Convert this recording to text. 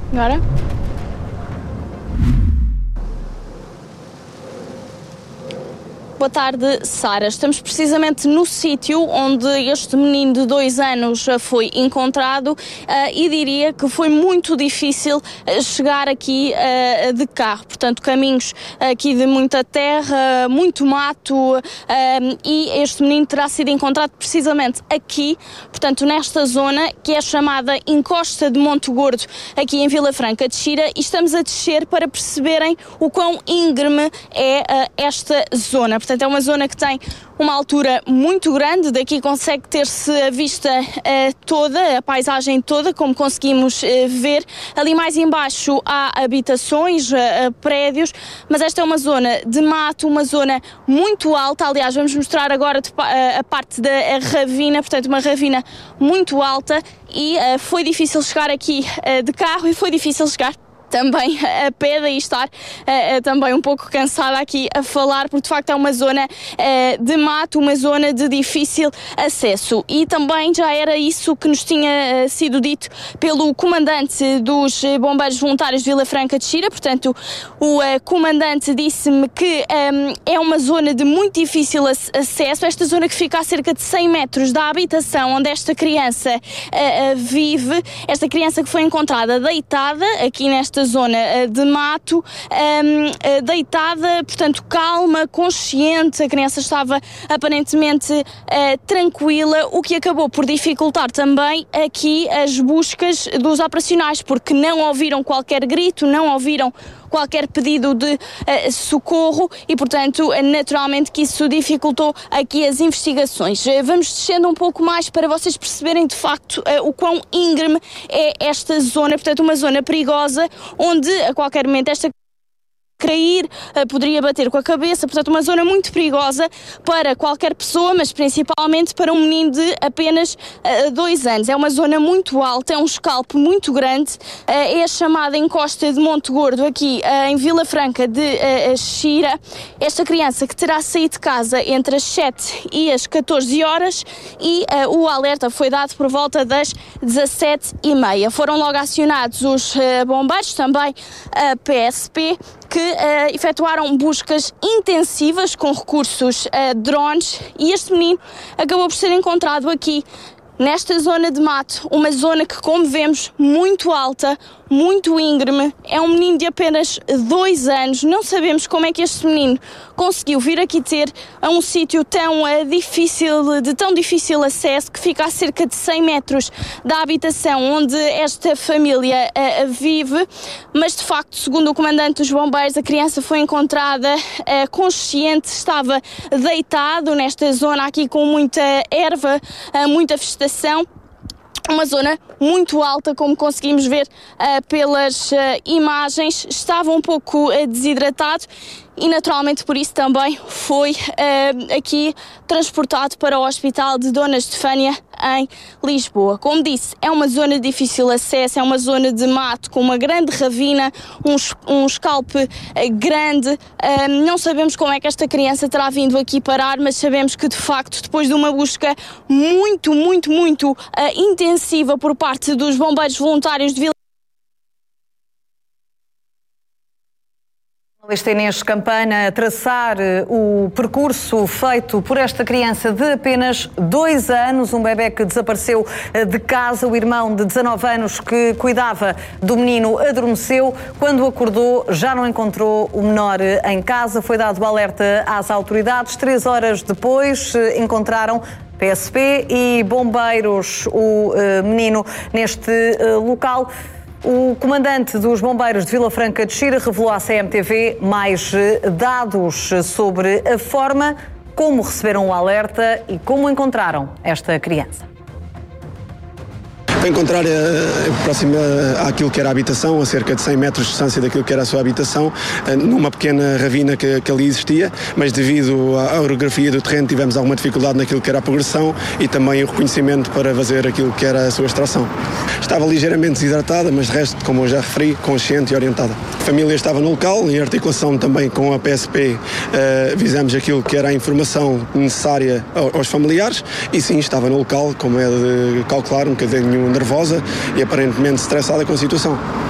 Agora? Boa tarde, Sara. Estamos precisamente no sítio onde este menino de 2 anos foi encontrado e diria que foi muito difícil chegar aqui de carro. Portanto, caminhos aqui de muita terra, muito mato e este menino terá sido encontrado precisamente aqui, portanto, nesta zona que é chamada Encosta de Monte Gordo, aqui em Vila Franca de Xira, e estamos a descer para perceberem o quão íngreme é esta zona. Portanto, é uma zona que tem uma altura muito grande, daqui consegue ter-se a vista toda, a paisagem toda, como conseguimos ver. Ali mais embaixo há habitações, prédios, mas esta é uma zona de mato, uma zona muito alta. Aliás, vamos mostrar agora a parte da ravina, portanto uma ravina muito alta, e foi difícil chegar aqui de carro e foi difícil chegar também a pé, daí estar também um pouco cansada aqui a falar, porque de facto é uma zona de mato, uma zona de difícil acesso. E também já era isso que nos tinha sido dito pelo comandante dos Bombeiros Voluntários de Vila Franca de Xira. Portanto, o comandante disse-me que é uma zona de muito difícil acesso, esta zona que fica a cerca de 100 metros da habitação onde esta criança vive, esta criança que foi encontrada deitada aqui nesta zona de mato, deitada, portanto calma, consciente. A criança estava aparentemente tranquila, o que acabou por dificultar também aqui as buscas dos operacionais, porque não ouviram qualquer grito, não ouviram qualquer pedido de socorro e, portanto, naturalmente que isso dificultou aqui as investigações. Vamos descendo um pouco mais para vocês perceberem de facto o quão íngreme é esta zona, portanto uma zona perigosa, onde a qualquer momento esta cair, poderia bater com a cabeça, portanto uma zona muito perigosa para qualquer pessoa, mas principalmente para um menino de apenas 2 anos. É uma zona muito alta, é um escalpo muito grande, é a chamada Encosta de Monte Gordo, aqui em Vila Franca de Xira. Esta criança que terá saído de casa entre as 7 e as 14 horas e o alerta foi dado por volta das 17h30. Foram logo acionados os bombeiros, também a PSP, que efetuaram buscas intensivas com recursos drones, e este menino acabou por ser encontrado aqui nesta zona de mato, uma zona que, como vemos, muito alta, muito íngreme. É um menino de apenas 2 anos. Não sabemos como é que este menino conseguiu vir aqui ter a um sítio tão difícil, de tão difícil acesso, que fica a cerca de 100 metros da habitação onde esta família vive. Mas, de facto, segundo o comandante dos bombeiros, a criança foi encontrada consciente, estava deitado nesta zona aqui com muita erva, muita vegetação. Uma zona muito alta, como conseguimos ver pelas imagens. Estava um pouco desidratado e naturalmente por isso também foi aqui transportado para o Hospital de Dona Estefânia em Lisboa. Como disse, é uma zona de difícil acesso, é uma zona de mato com uma grande ravina, um escalpe grande. Não sabemos como é que esta criança terá vindo aqui parar, mas sabemos que de facto, depois de uma busca muito intensiva por parte dos bombeiros voluntários de Vila A Inês Campana a traçar o percurso feito por esta criança de apenas 2 anos, um bebé que desapareceu de casa. O irmão de 19 anos que cuidava do menino adormeceu. Quando acordou, já não encontrou o menor em casa. Foi dado o alerta às autoridades. 3 horas depois, encontraram PSP e bombeiros o menino neste local. O comandante dos bombeiros de Vila Franca de Xira revelou à CMTV mais dados sobre a forma como receberam o alerta e como encontraram esta criança. Para encontrar próxima àquilo que era a habitação, a cerca de 100 metros de distância daquilo que era a sua habitação, numa pequena ravina que ali existia, mas devido à orografia do terreno tivemos alguma dificuldade naquilo que era a progressão e também o reconhecimento para fazer aquilo que era a sua extração. Estava ligeiramente desidratada, mas de resto, como eu já referi, consciente e orientada. A família estava no local, em articulação também com a PSP, fizemos aquilo que era a informação necessária aos familiares e sim, estava no local, como é de calcular, um bocadinho nervosa e aparentemente estressada com a situação.